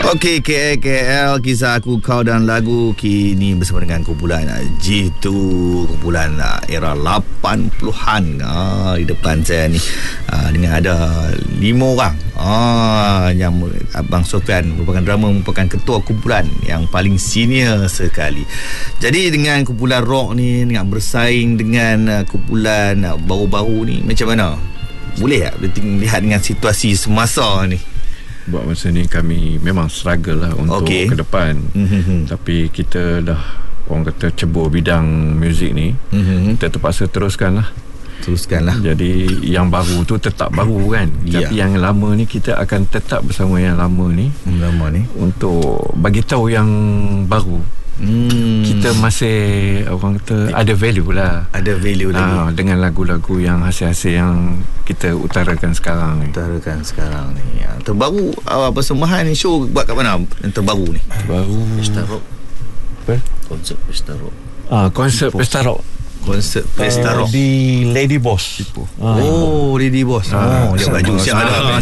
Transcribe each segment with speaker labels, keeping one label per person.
Speaker 1: Okey, KL, kisah aku, kau dan lagu kini bersama dengan kumpulan G2, kumpulan era 80-an. Di depan saya ni dengan ada 5 orang. Yang Abang Sofian merupakan drummer, merupakan ketua kumpulan yang paling senior sekali. Jadi dengan kumpulan rock ni, dengan bersaing dengan kumpulan baru-baru ni, macam mana? Boleh tak lihat dengan situasi semasa ni?
Speaker 2: Buat masa ni kami memang struggle lah untuk ke depan. Tapi kita dah, orang kata, cebur bidang muzik ni. Kita terpaksa teruskan lah. Jadi yang baru tu tetap baru kan. Tapi yang lama ni kita akan tetap bersama yang lama ni. Untuk bagi tahu yang baru. Kita masih, orang kata, ada value lah. Dengan lagu-lagu yang hasil-hasil yang kita utarakan sekarang ni.
Speaker 1: Terbaru persembahan show buat kat mana? Yang terbaru ni?
Speaker 3: Pesta Rock. Konsert Pesta Rock.
Speaker 2: Konsert Pesta Rock.
Speaker 1: Konsert Pesta Rock
Speaker 2: di Lady Boss.
Speaker 1: Lady Boss. Dia baju siap ada.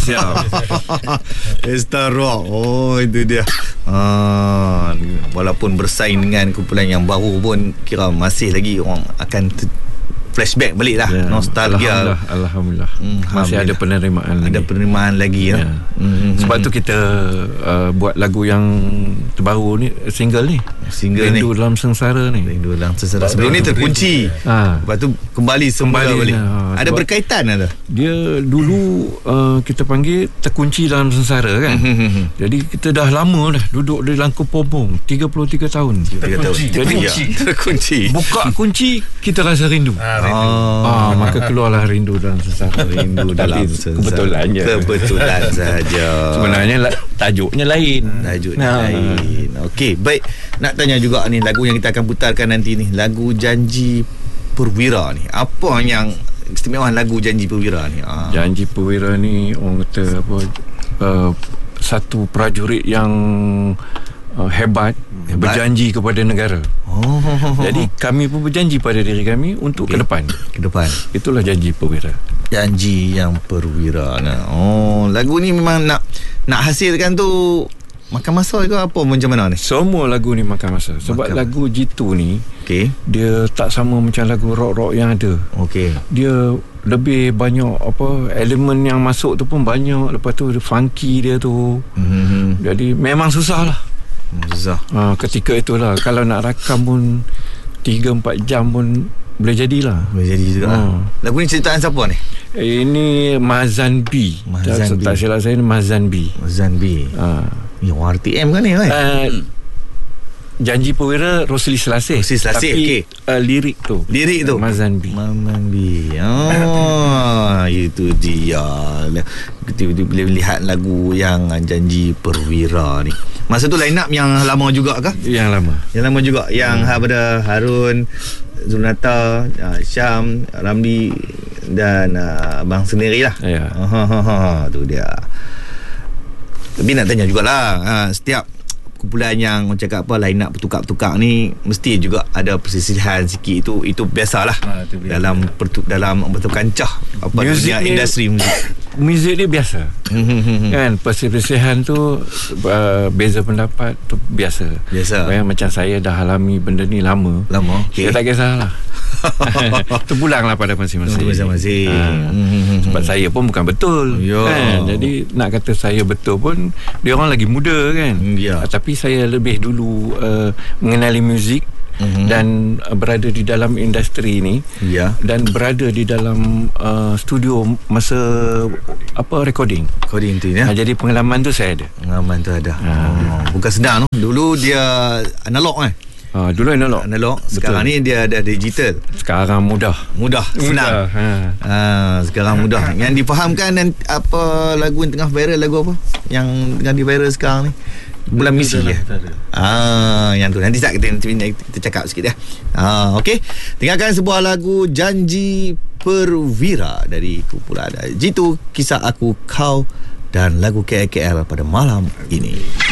Speaker 1: Pesta Rock. Itu dia. Walaupun bersaing dengan kumpulan yang baru pun, kira masih lagi orang akan flashback balik lah. Nostalgia.
Speaker 2: Alhamdulillah. Masih ada penerimaan lagi. Sebab tu kita buat lagu yang terbaru ni, single ni, Rindu Dalam Sengsara ni.
Speaker 1: Sebelum ni Terkunci. Lepas tu kembali balik. Ada berkaitan ada? Dia
Speaker 2: dulu kita panggil Terkunci Dalam Sengsara kan. Jadi kita dah lama dah duduk di Langkung Pompong 33 tahun.
Speaker 1: Jadi terkunci.
Speaker 2: Buka kunci, kita rasa rindu. Maka keluarlah Rindu Dalam Sengsara.
Speaker 1: Kebetulan saja.
Speaker 2: Sebenarnya tajuknya lain.
Speaker 1: Okey, baik. Nak tanya juga ni, lagu yang kita akan putarkan nanti ni, lagu Janji Perwira ni. Apa yang istimewa lagu Janji Perwira ni?
Speaker 2: Janji Perwira ni, orang kata apa, satu prajurit yang hebat, berjanji kepada negara. Jadi kami pun berjanji pada diri kami untuk ke depan. Itulah Janji Perwira.
Speaker 1: Janji yang perwira. Lagu ni memang nak hasilkan tu makan masa ke apa, macam mana ni?
Speaker 2: Semua lagu ni makan masa. Sebab lagu G2 ni, dia tak sama macam lagu rock-rock yang ada. Dia lebih banyak elemen yang masuk tu pun banyak. Lepas tu funky dia tu. Jadi memang susah lah. Ketika itulah, kalau nak rakam pun 3-4 jam pun boleh jadilah.
Speaker 1: Lagu ni ciptaan siapa ni?
Speaker 2: Ini Mazan B. Tak silap saya ni Mazan B.
Speaker 1: RTM kan ni kan?
Speaker 2: Janji Perwira Rosli Selasih. Tapi lirik tu Mazan B.
Speaker 1: Itu dia. Kita boleh lihat lagu yang Janji Perwira ni. Masa tu line up yang lama juga kah?
Speaker 2: Yang lama
Speaker 1: juga. Yang pada Harun, Zulnata, Syam, Ramli dan abang sendirilah. Tu dia. Tapi nak tanya jugalah, setiap kumpulan yang orang cakap line up bertukar-tukar ni mesti juga ada persisihan sikit. Itu biasalah dalam betul kancah dunia industri
Speaker 2: muzik ni biasa. Kan, persisihan tu beza pendapat tu biasa. Macam saya dah alami benda ni lama. Saya tak kisahlah. Terpulanglah pada masing-masing. Sebab saya pun bukan betul kan? Jadi nak kata saya betul pun, dia orang lagi muda kan. Tapi saya lebih dulu mengenali muzik dan berada di dalam industri ni, dan berada di dalam studio masa recording tu ya. Jadi pengalaman tu saya ada.
Speaker 1: Bukan senang. Dulu dia analog kan.
Speaker 2: Dulu analog.
Speaker 1: Sekarang ni dia ada digital.
Speaker 2: Sekarang mudah,
Speaker 1: senang. Sekarang mudah. Yang difahamkan apa lagu yang tengah viral, lagu apa yang tengah di viral sekarang ni? Bulan Misi ya. Yang tu nanti kita cakap sikit ya. Okey. Tinggalkan sebuah lagu Janji Perwira dari kumpulan G2, Kisah Aku, Kau, dan lagu KL pada malam ini.